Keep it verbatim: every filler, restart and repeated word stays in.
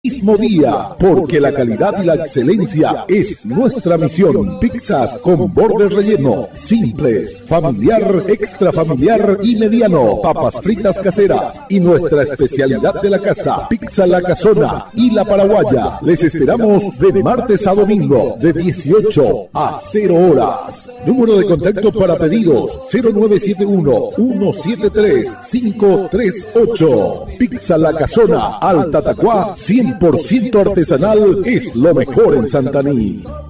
Mismo día, porque la calidad y la excelencia es nuestra misión. Pizzas con borde relleno, simples, familiar, extra familiar y mediano, papas fritas caseras y nuestra especialidad de la casa, pizza La Casona y la paraguaya. Les esperamos de martes a domingo de dieciocho a cero horas. Número de contacto para pedidos cero nueve siete uno, uno siete tres, cinco tres ocho. Pizza La Casona, Alta Tacuá, cien por ciento artesanal, es lo mejor en Santaní.